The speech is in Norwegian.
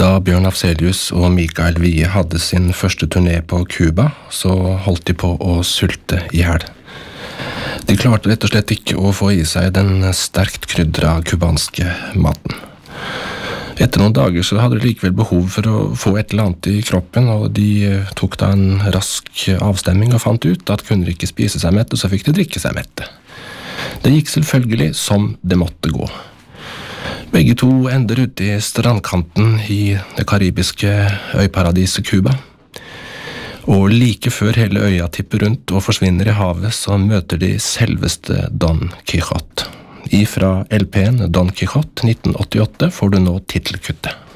Da Bjørn Afzelius og Mikael Wiehe hadde sin første turné på Cuba, så holdt de på å sulte i hjel. De klarte rett og slett ikke å få i seg den sterkt krydra kubanske maten. Etter noen dager så hadde de likevel behov for å få et eller annet i kroppen, og de tok da en rask avstemming og fant ut at kunne de ikke spise seg mette, så fikk de drikke seg mette. Det gikk selvfølgelig som det måtte gå. Begge to ender ute i strandkanten i det karibiske øyparadiset Cuba. Og like før hele øya tipper rundt og forsvinner i havet, så møter de selveste Don Quijote. Ifra LP-en Don Quijote 1988 får du nå titelkuttet.